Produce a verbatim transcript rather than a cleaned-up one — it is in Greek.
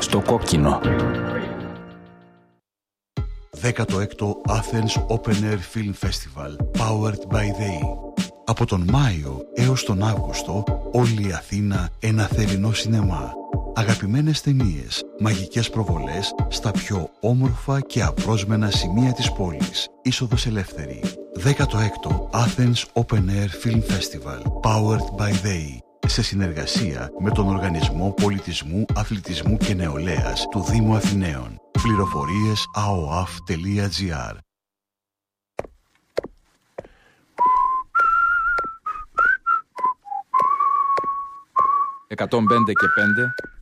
στο κόκκινο. δέκατο έκτο Athens Open Air Film Festival Powered by they. Από τον Μάιο έως τον Αύγουστο, όλη η Αθήνα ένα θερινό σινεμά. Αγαπημένες ταινίες, μαγικές προβολές στα πιο όμορφα και απρόσμενα σημεία της πόλης. Είσοδος ελεύθερη. δέκατο έκτο Athens Open Air Film Festival Powered by they. Σε συνεργασία με τον Οργανισμό Πολιτισμού, Αθλητισμού και Νεολαίας του Δήμου Αθηναίων. Πληροφορίες a o a f τελεία g r. εκατόν πέντε και πέντε